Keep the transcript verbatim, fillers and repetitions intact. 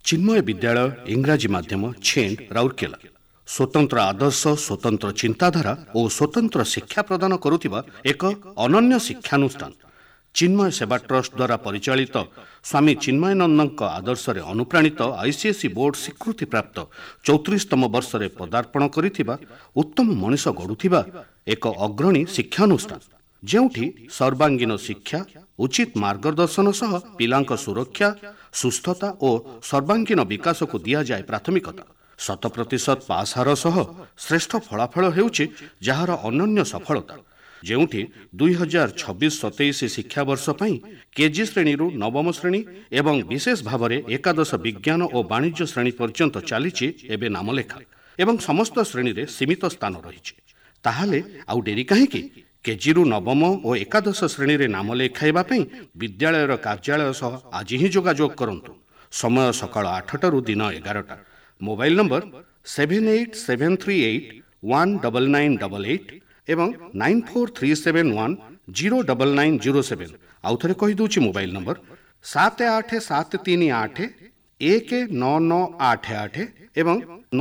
चिन्मय विद्यालय इंग्राजी माध्यम छेंड राउरकेला स्वतंत्र आदर्श स्वतंत्र चिंताधारा और स्वतंत्र शिक्षा प्रदान करुथिबा एक अनन्य शिक्षानुष्ठान चिन्मय सेवा ट्रस्ट द्वारा परिचालित स्वामी चिन्मयानंद आदर्श रे अनुप्राणित आईसीएसई बोर्ड स्वीकृति प्राप्त चौतीसतम वर्ष रे पदार्पण करिथिबा उत्तम मनीष गढ़ुथिबा एक अग्रणी शिक्षानुष्ठान जेउठी सर्वांगीन शिक्षा उचित मार्गदर्शन सह पिलांक सुरक्षा सुस्थता और सर्वांगीन विकास को दिया जाए प्राथमिकता शत प्रतिशत पास हार सह श्रेष्ठ फलाफल हेउछि जहार अनन्य सफलता जेउठी दुई हजार छब्बीस सतैश शिक्षा वर्ष पई केजी श्रेणी रु नवम श्रेणी एवं विशेष भाव में एकादश विज्ञान और वाणिज्य श्रेणी पर्यंत चलीछि एबे नामलेखा एवं समस्त श्रेणी रे सीमित स्थान रही ताहाले आउ डेरी काहेकि केजी रु नवम और एकादश श्रेणी रे नाम लेखाइबा पई विद्यालयर कार्यालय सह आज ही जोगाजोग करंतु समय सकाळ आठटा रु दिन एगारटा mobile number seven eight seven three eight one nine nine eight eight एवं nine four three seven one zero nine nine zero seven आउ थरे कहि दोछि मोबाइल नंबर सात आठ सात तीन आठ एक नौ नौ आठ आठ एवं